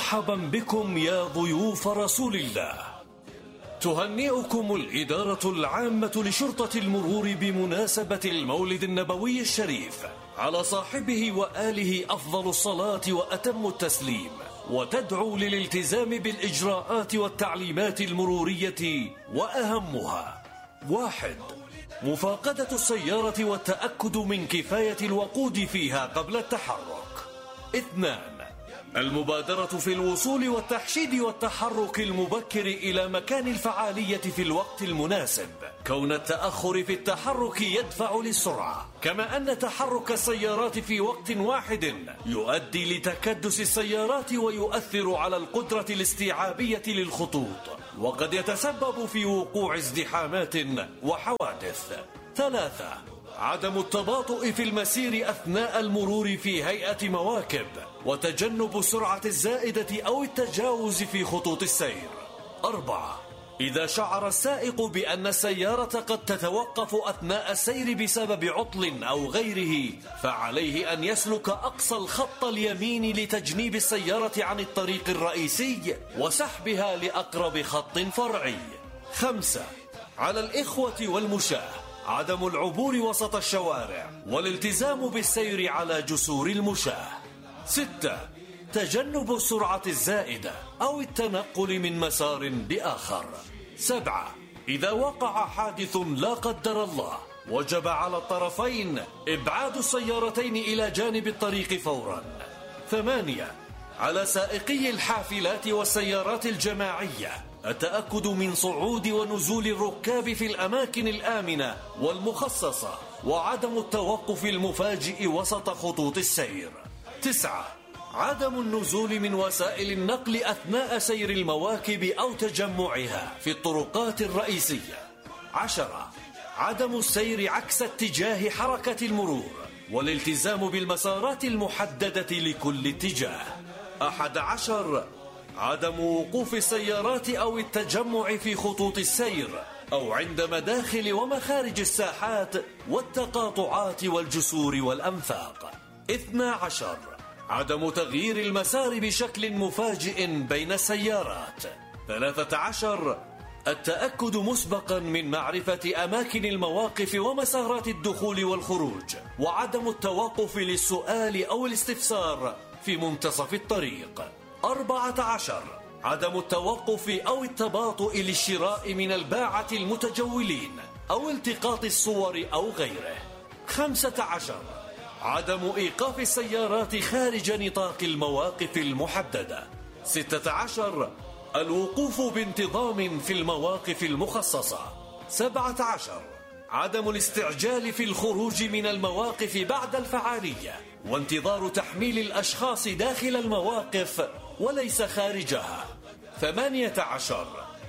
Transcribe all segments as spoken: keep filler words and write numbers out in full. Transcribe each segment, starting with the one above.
ومرحبا بكم يا ضيوف رسول الله. تهنئكم الإدارة العامة لشرطة المرور بمناسبة المولد النبوي الشريف على صاحبه وآله أفضل الصلاة وأتم التسليم، وتدعو للالتزام بالإجراءات والتعليمات المرورية، وأهمها: واحد، مفاقدة السيارة والتأكد من كفاية الوقود فيها قبل التحرك. اثنان، المبادرة في الوصول والتحشيد والتحرك المبكر إلى مكان الفعالية في الوقت المناسب، كون التأخر في التحرك يدفع للسرعة، كما أن تحرك السيارات في وقت واحد يؤدي لتكدس السيارات ويؤثر على القدرة الاستيعابية للخطوط، وقد يتسبب في وقوع ازدحامات وحوادث. ثلاثة، عدم التباطؤ في المسير أثناء المرور في هيئة مواكب، وتجنب السرعة الزائدة أو التجاوز في خطوط السير. أربعة، إذا شعر السائق بأن السيارة قد تتوقف أثناء السير بسبب عطل أو غيره، فعليه أن يسلك أقصى الخط اليمين لتجنيب السيارة عن الطريق الرئيسي وسحبها لأقرب خط فرعي. خمسة، على الإخوة والمشاة عدم العبور وسط الشوارع والالتزام بالسير على جسور المشاة. ستة، تجنب السرعة الزائدة أو التنقل من مسار لآخر. سبعة، إذا وقع حادث لا قدر الله وجب على الطرفين إبعاد السيارتين إلى جانب الطريق فورا. ثمانية، على سائقي الحافلات والسيارات الجماعية التأكد من صعود ونزول الركاب في الأماكن الآمنة والمخصصة، وعدم التوقف المفاجئ وسط خطوط السير. تسعة، عدم النزول من وسائل النقل أثناء سير المواكب أو تجمعها في الطرقات الرئيسية. عشرة، عدم السير عكس اتجاه حركة المرور والالتزام بالمسارات المحددة لكل اتجاه. أحد عشر، عدم وقوف السيارات أو التجمع في خطوط السير أو عند مداخل ومخارج الساحات والتقاطعات والجسور والأنفاق. اثنى عشر، عدم تغيير المسار بشكل مفاجئ بين السيارات. ثلاثة عشر، التأكد مسبقا من معرفة أماكن المواقف ومسارات الدخول والخروج، وعدم التوقف للسؤال أو الاستفسار في منتصف الطريق. أربعة عشر، عدم التوقف أو التباطؤ للشراء من الباعة المتجولين أو التقاط الصور أو غيره. خمسة عشر، عدم إيقاف السيارات خارج نطاق المواقف المحددة. ستة عشر، الوقوف بانتظام في المواقف المخصصة. سبعة عشر، عدم الاستعجال في الخروج من المواقف بعد الفعالية، وانتظار تحميل الأشخاص داخل المواقف وليس خارجها. ثمانية عشر،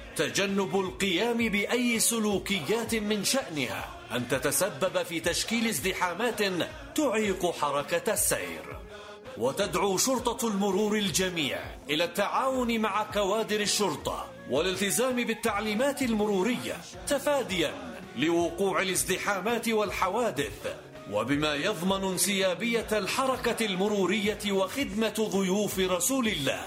تجنب القيام بأي سلوكيات من شأنها أن تتسبب في تشكيل ازدحامات تعيق حركة السير. وتدعو شرطة المرور الجميع إلى التعاون مع كوادر الشرطة والالتزام بالتعليمات المرورية تفاديا لوقوع الازدحامات والحوادث، وبما يضمن انسيابية الحركة المرورية وخدمة ضيوف رسول الله،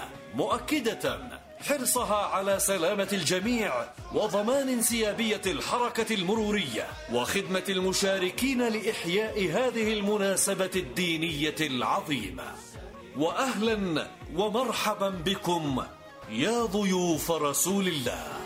مؤكدة حرصها على سلامة الجميع وضمان انسيابية الحركة المرورية وخدمة المشاركين لإحياء هذه المناسبة الدينية العظيمة. وأهلا ومرحبا بكم يا ضيوف رسول الله.